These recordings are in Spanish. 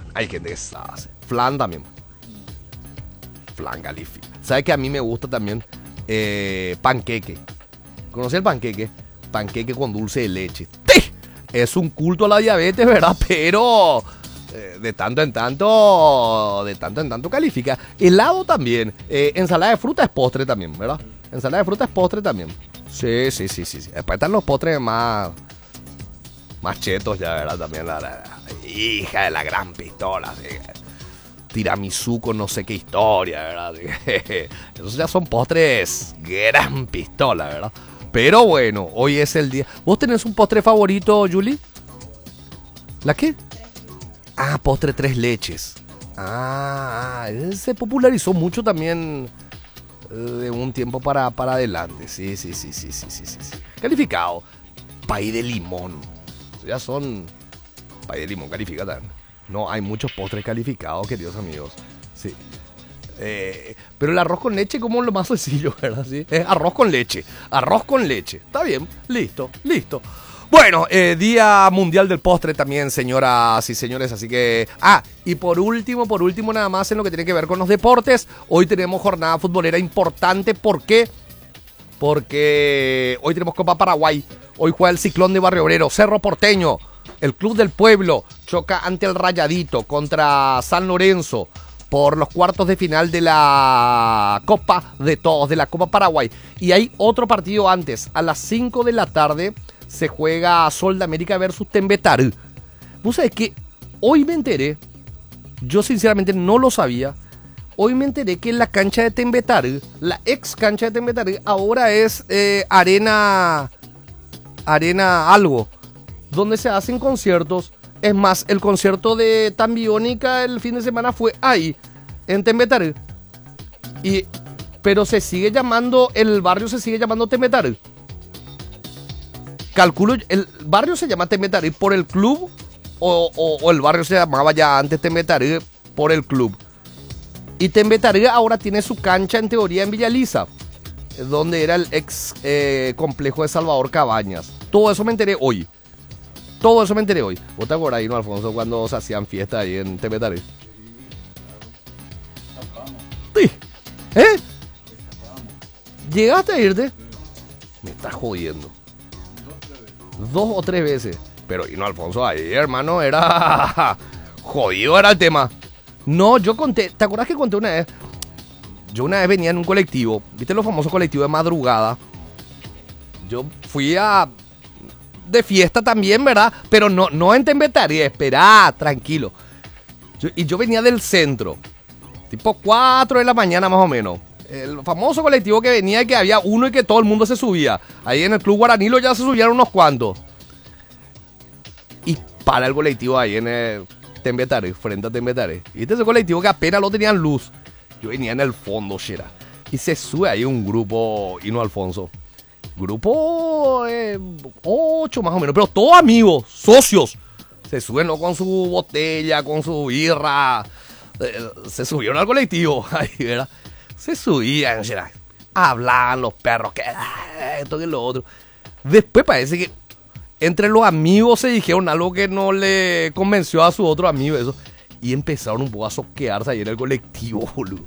Hay gente que sabe. Flan también. Flan califica. ¿Sabes que a mí me gusta también? Panqueque. ¿Conocí el panqueque? Panqueque con dulce de leche. ¡Tí! Es un culto a la diabetes, ¿verdad? Pero de tanto en tanto califica. Helado también. Ensalada de fruta es postre también, ¿verdad? Ensalada de fruta es postre también. Sí. Después están los postres más chetos ya, ¿verdad? También la hija de la gran pistola. ¿Sí? Tiramisú con no sé qué historia, ¿verdad? Esos ya son postres gran pistola, ¿verdad? Pero bueno, hoy es el día. ¿Vos tenés un postre favorito, Julie? ¿La qué? Ah, postre tres leches. Se popularizó mucho también de un tiempo para adelante. Sí. Calificado. Pay de limón. Ya son pay de limón calificado. No, hay muchos postres calificados, queridos amigos. Sí. Pero el arroz con leche como lo más sencillo, ¿verdad? ¿Sí? Es arroz con leche. Arroz con leche. Está bien. Listo. Bueno, Día Mundial del Postre también, señoras y señores. Así que... y por último, nada más en lo que tiene que ver con los deportes. Hoy tenemos jornada futbolera importante. ¿Por qué? Porque hoy tenemos Copa Paraguay. Hoy juega el Ciclón de Barrio Obrero. Cerro Porteño. El Club del Pueblo choca ante el Rayadito contra San Lorenzo por los cuartos de final de la Copa de Todos, de la Copa Paraguay. Y hay otro partido antes. A las 5 de la tarde se juega Sol de América versus Tembetarú. Vos sabés que hoy me enteré, yo sinceramente no lo sabía, hoy me enteré que la cancha de Tembetarú, la ex cancha de Tembetarú, ahora es arena algo, donde se hacen conciertos. Es más, el concierto de Tambiónica el fin de semana fue ahí, en Tembetarú. Pero se sigue llamando, el barrio se sigue llamando Tembetarú. Calculo, el barrio se llama Tembetarú por el club o el barrio se llamaba ya antes Tembetarú por el club. Y Tembetarú ahora tiene su cancha en teoría en Villaliza, donde era el ex complejo de Salvador Cabañas. Todo eso me enteré hoy. ¿Vos te acordás ahí, no, Alfonso, cuando se hacían fiestas ahí en Tembetarú? Sí. ¿Llegaste a irte? Me estás jodiendo. 2 o 3 veces. Pero y no, Alfonso, ahí, hermano, era jodido era el tema. No, yo conté, ¿te acordás que conté una vez? Yo una vez venía en un colectivo, ¿viste los famosos colectivos de madrugada? Yo fui de fiesta también, ¿verdad? Pero no en Tembetarú, esperá, tranquilo. Yo venía del centro, tipo 4 de la mañana más o menos. El famoso colectivo que venía y que había uno y que todo el mundo se subía. Ahí en el Club Guaranilo ya se subieron unos cuantos. Y para el colectivo ahí en el Tembetarú, frente a Tembetarú. ¿Viste ese colectivo que apenas lo tenían luz? Yo venía en el fondo, Shera. Y se sube ahí un grupo, y no, Alfonso. Grupo 8 más o menos, pero todos amigos, socios. Se suben con su botella, con su birra. Se subieron al colectivo, ahí, ¿verdad? Se subían, hablaban los perros, que esto y lo otro. Después parece que entre los amigos se dijeron algo que no le convenció a su otro amigo, eso. Y empezaron un poco a soquearse ahí en el colectivo, boludo.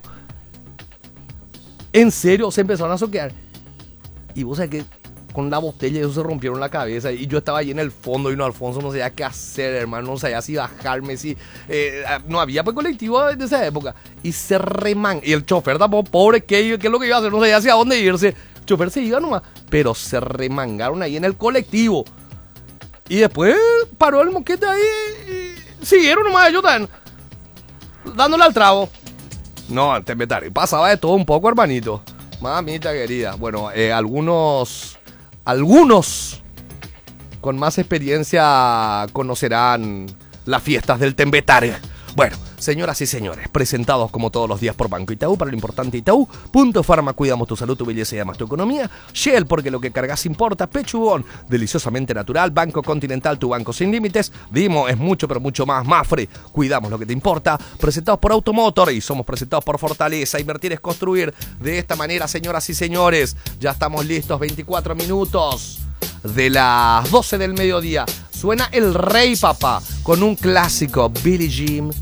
En serio, se empezaron a soquear. Y vos sabés que con la botella eso se rompieron la cabeza. Y yo estaba ahí en el fondo y no, Alfonso no sabía qué hacer, hermano. No sabía si bajarme, si... no había pues colectivo de esa época. Y se y el chofer tampoco, pobre, ¿qué es lo que iba a hacer? No sabía hacia dónde irse. El chofer se iba nomás. Pero se remangaron ahí en el colectivo. Y después paró el moquete ahí y siguieron nomás ellos dándole al trago. No, Tembetarú pasaba de todo un poco, hermanito. Mamita querida. Bueno, algunos con más experiencia conocerán las fiestas del Tembetarú. Bueno, señoras y señores, presentados como todos los días por Banco Itaú, para lo importante Itaú, Punto Farma, cuidamos tu salud, tu belleza y además tu economía. Shell, porque lo que cargas importa. Pechugón, deliciosamente natural. Banco Continental, tu banco sin límites. Dimo, es mucho pero mucho más. Mafre, cuidamos lo que te importa. Presentados por Automotor y somos presentados por Fortaleza. Invertir es construir. De esta manera, señoras y señores, ya estamos listos. 24 minutos de las 12 del mediodía. Suena El Rey, papá, con un clásico, Billie Jean.